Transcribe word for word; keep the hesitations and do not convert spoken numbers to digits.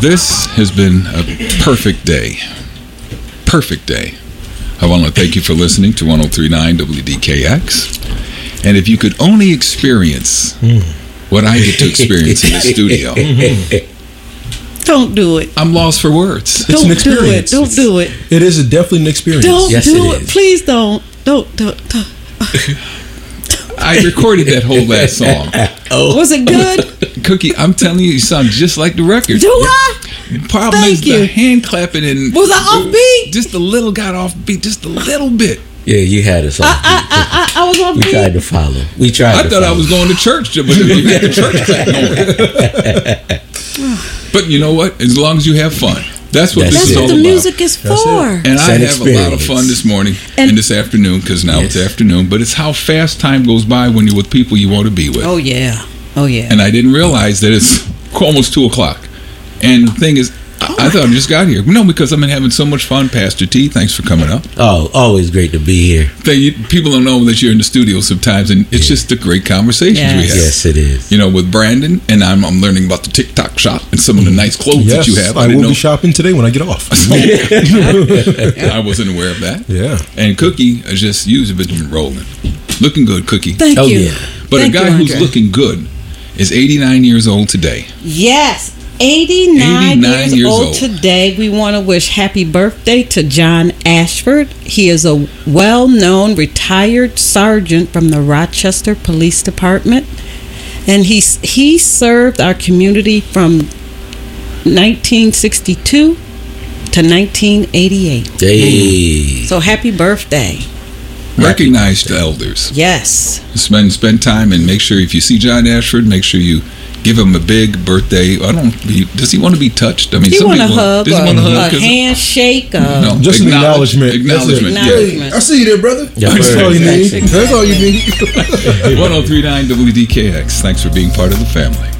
This has been a perfect day. Perfect day. I want to thank you for listening to one oh three point nine W D K X. And if you could only experience what I get to experience in the studio, don't do it. I'm lost for words. It's don't an experience. do it. Don't do it. It is a definitely an experience. Don't Yes, do it it. is. Please don't. Don't. Don't. don't. I recorded that whole last song. Was it good? Cookie, I'm telling you, you sound just like the record. Do I? The problem Thank is the you. hand clapping and Was I off beat? Just a little got off beat, just a little bit. Yeah, you had us on. I, I, I, I, I was on we beat. tried to follow. We tried. I to thought I follow. was going to church, but you got the church clap going. But you know what? As long as you have fun, that's what That's this That's is what all the about. music is That's for. it. And I It's an have a lot of experience. fun this morning And- and this afternoon because now Yes. it's afternoon. But it's how fast time goes by when you're with people you want to be with. Oh yeah. Oh yeah. And I didn't realize that it's almost two o'clock. And the thing is, I, I thought I just got here. No, because I've been having so much fun. Pastor T, thanks for coming up. Oh, always great to be here. They, you, people don't know that you're in the studio sometimes, and it's just the great conversations we Yes. have. Yes, it is. You know, with Brandon, and I'm, I'm learning about the TikTok shop and some of the nice clothes Yes, that you have. I didn't will know. be shopping today when I get off. I wasn't aware of that. Yeah. And Cookie, is just you've been rolling, looking good, Cookie. Thank Oh, you. yeah. But Thank a guy you, who's Andre. looking good is eighty-nine years old today. Yes. eighty-nine, eighty-nine years, years old, old. today. We want to wish happy birthday to John Ashford. He is a well-known retired sergeant from the Rochester Police Department, and he he served our community from nineteen sixty-two to nineteen eighty-eight. Hey. So happy birthday. Recognize the elders. Yes. Spend spend time and make sure if you see John Ashford, make sure you give him a big birthday. I don't. He, does he want to be touched? I mean, Do you some want a people- hug, does he or want a a, hug? 'Cause- handshake? A, No, Just an acknowledge- acknowledgement. Acknowledgement. That's Yeah. it. Acknowledgement. I see you there, brother. Yeah, That's all you need. perfect. That's all you need. one oh three point nine W D K X. Thanks for being part of the family.